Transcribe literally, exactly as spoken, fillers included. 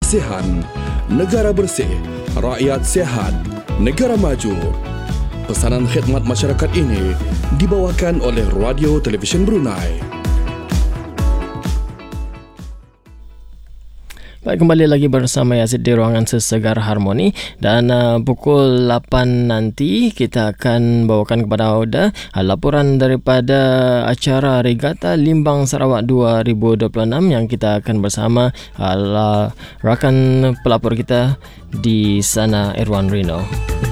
kebersihan. Negara bersih, rakyat sihat, negara maju. Pesanan khidmat masyarakat ini dibawakan oleh Radio Televisyen Brunei. Baik, kembali lagi bersama Yazid di ruangan Sesegar Harmoni, dan uh, pukul lapan nanti kita akan bawakan kepada anda uh, laporan daripada acara Regata Limbang Sarawak dua ribu dua puluh enam yang kita akan bersama uh, rakan pelapor kita di sana, Irwan Rino.